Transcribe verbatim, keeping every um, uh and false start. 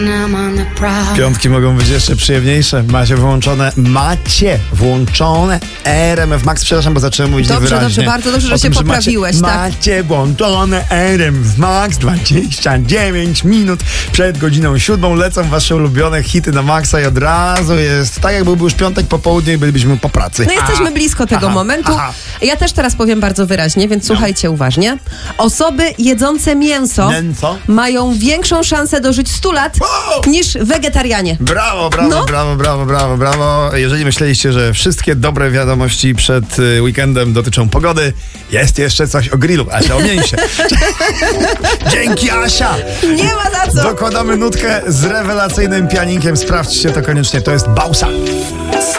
Piątki mogą być jeszcze przyjemniejsze. Macie wyłączone, macie włączone R M F Max. Przepraszam, bo zacząłem mówić Dobrze, niewyraźnie. dobrze, bardzo dobrze, że O się tym, poprawiłeś, macie, tak. Macie włączone R M F Max. dwadzieścia dziewięć minut przed godziną siódmą lecą wasze ulubione hity na maksa i od razu jest tak, jakby był już piątek po południu i bylibyśmy po pracy. No jesteśmy Aha. blisko tego Aha. momentu. Aha. Ja też teraz powiem bardzo wyraźnie, więc słuchajcie uważnie. Osoby jedzące mięso, Mięso? mają większą szansę dożyć stu lat Wow! niż wegetarianie. Brawo, brawo, No. brawo, brawo, brawo, brawo. Jeżeli myśleliście, że wszystkie dobre wiadomości przed y, weekendem dotyczą pogody, jest jeszcze coś o grillu, ale to o mięsie. Dzięki, Asia! Nie ma za co! Dokładamy nutkę z rewelacyjnym pianinkiem. Sprawdźcie to koniecznie, to jest Bausa.